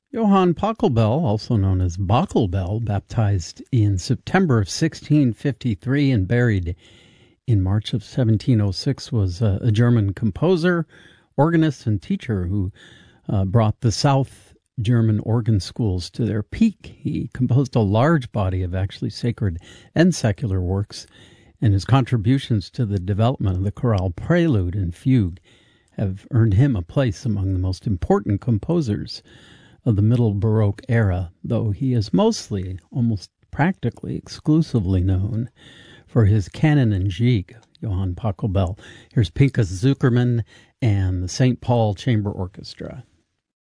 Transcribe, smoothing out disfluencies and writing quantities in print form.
Johann Pachelbel, also known as Bachelbel, baptized in September of 1653 and buried in March of 1706, was a German composer, organist, and teacher who brought the South German organ schools to their peak. He composed a large body of actually sacred and secular works, and his contributions to the development of the chorale prelude and fugue have earned him a place among the most important composers of the Middle Baroque era, though he is mostly, almost practically exclusively known for his canon and gigue, Johann Pachelbel. Here's Pinchas Zukerman and the St. Paul Chamber Orchestra.